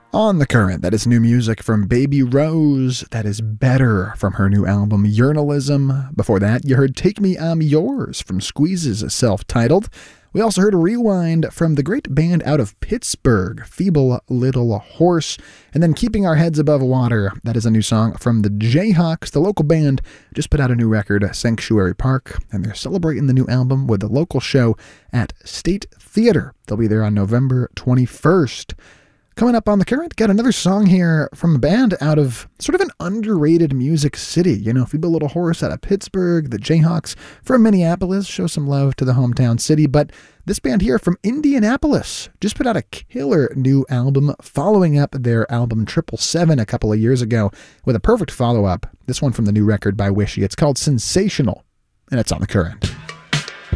On the Current, that is new music from Baby Rose. That is Better from her new album, Yearnalism. Before that, you heard Take Me, I'm Yours from Squeeze's self-titled. We also heard Rewind from the great band out of Pittsburgh, Feeble Little Horse. And then Keeping Our Heads Above Water, that is a new song from the Jayhawks. The local band just put out a new record, Sanctuary Park, and they're celebrating the new album with a local show at State Theater. They'll be there on November 21st. Coming up on The Current, got another song here from a band out of sort of an underrated music city. You know, Feeble Little Horse out of Pittsburgh, the Jayhawks from Minneapolis. Show some love to the hometown city. But this band here from Indianapolis just put out a killer new album following up their album 777 a couple of years ago with a perfect follow-up. This one from the new record by Wishy. It's called Sensational, and it's on The Current.